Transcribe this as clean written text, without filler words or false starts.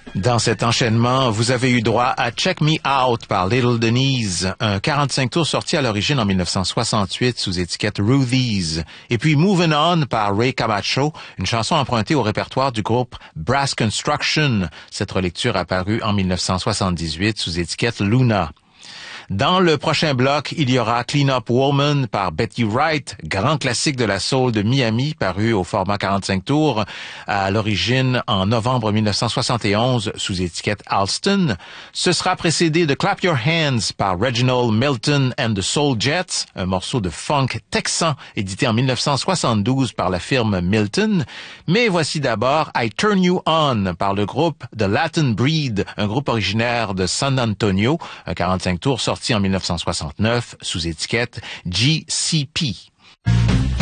Dans cet enchaînement, vous avez eu droit à Check Me Out par Little Denise, un 45 tours sorti à l'origine en 1968 sous étiquette Ruthies. Et puis Moving On par Ray Camacho, une chanson empruntée au répertoire du groupe Brass Construction. Cette relecture apparue en 1978 sous étiquette Luna. Dans le prochain bloc, il y aura Clean Up Woman par Betty Wright, grand classique de la soul de Miami, paru au format 45 tours, à l'origine en novembre 1971 sous étiquette Alston. Ce sera précédé de Clap Your Hands par Reginald Milton and the Soul Jets, un morceau de funk texan édité en 1972 par la firme Milton. Mais voici d'abord I Turn You On par le groupe The Latin Breed, un groupe originaire de San Antonio, un 45 tours sorti en 1969 sous étiquette GCP.